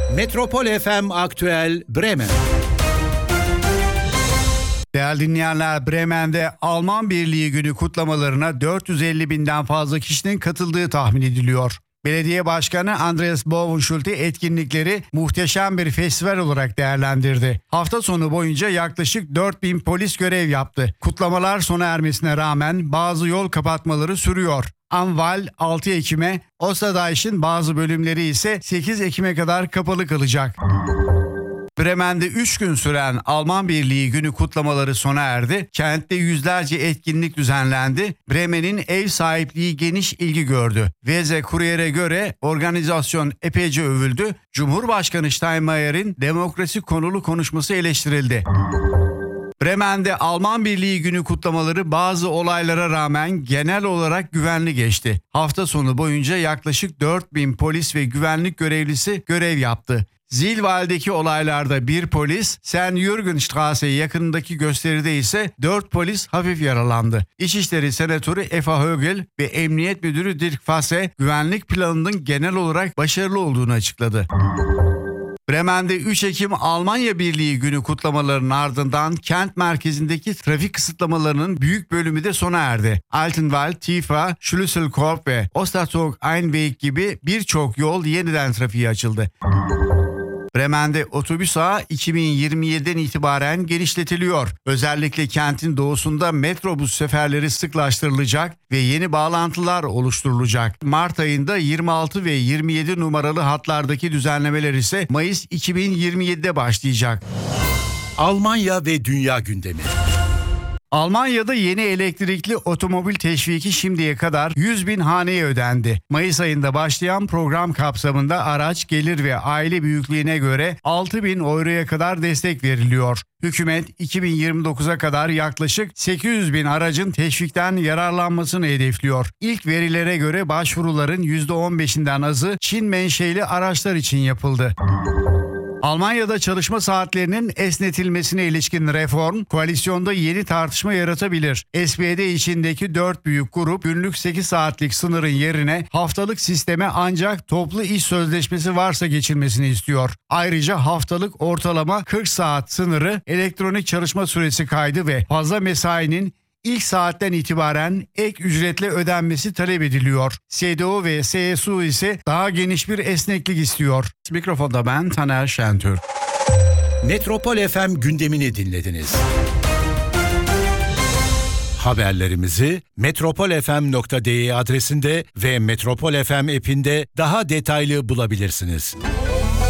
Metropol FM Aktüel Bremen. Değerli dinleyenler, Bremen'de Alman Birliği Günü kutlamalarına 450 binden fazla kişinin katıldığı tahmin ediliyor. Belediye Başkanı Andreas Bovenschulte etkinlikleri muhteşem bir festival olarak değerlendirdi. Hafta sonu boyunca yaklaşık 4000 polis görev yaptı. Kutlamalar sona ermesine rağmen bazı yol kapatmaları sürüyor. Anval 6 Ekim'e, Osterdeichin bazı bölümleri ise 8 Ekim'e kadar kapalı kalacak. Bremen'de 3 gün süren Alman Birliği Günü kutlamaları sona erdi. Kentte yüzlerce etkinlik düzenlendi. Bremen'in ev sahipliği geniş ilgi gördü. Weser Kurier'e göre organizasyon epeyce övüldü. Cumhurbaşkanı Steinmeier'in demokrasi konulu konuşması eleştirildi. Bremen'de Alman Birliği Günü kutlamaları bazı olaylara rağmen genel olarak güvenli geçti. Hafta sonu boyunca yaklaşık 4000 polis ve güvenlik görevlisi görev yaptı. Zilwald'deki olaylarda bir polis, St-Jürgenstraße yakınındaki gösteride ise 4 polis hafif yaralandı. İçişleri Senatörü Eva Högel ve Emniyet Müdürü Dirk Fasse güvenlik planının genel olarak başarılı olduğunu açıkladı. Bremen'de 3 Ekim Almanya Birliği Günü kutlamalarının ardından kent merkezindeki trafik kısıtlamalarının büyük bölümü de sona erdi. Altenwald, Tifa, Schlüsselkorb ve Osterzog Einweg gibi birçok yol yeniden trafiğe açıldı. Bremen'de otobüs ağı 2027'den itibaren genişletiliyor. Özellikle kentin doğusunda metrobüs seferleri sıklaştırılacak ve yeni bağlantılar oluşturulacak. Mart ayında 26 ve 27 numaralı hatlardaki düzenlemeler ise Mayıs 2027'de başlayacak. Almanya ve dünya gündemi. Almanya'da yeni elektrikli otomobil teşviki şimdiye kadar 100.000 haneye ödendi. Mayıs ayında başlayan program kapsamında araç, gelir ve aile büyüklüğüne göre 6.000 euroya kadar destek veriliyor. Hükümet 2029'a kadar yaklaşık 800.000 aracın teşvikten yararlanmasını hedefliyor. İlk verilere göre başvuruların %15'inden azı Çin menşeli araçlar için yapıldı. Almanya'da çalışma saatlerinin esnetilmesine ilişkin reform, koalisyonda yeni tartışma yaratabilir. SPD içindeki 4 büyük grup günlük 8 saatlik sınırın yerine haftalık sisteme ancak toplu iş sözleşmesi varsa geçilmesini istiyor. Ayrıca haftalık ortalama 40 saat sınırı, elektronik çalışma süresi kaydı ve fazla mesainin İlk saatten itibaren ek ücretle ödenmesi talep ediliyor. CDU ve CSU ise daha geniş bir esneklik istiyor. Mikrofonda ben Taner Şentürk. Metropol FM gündemini dinlediniz. Haberlerimizi metropolfm.de adresinde ve Metropol FM app'inde daha detaylı bulabilirsiniz.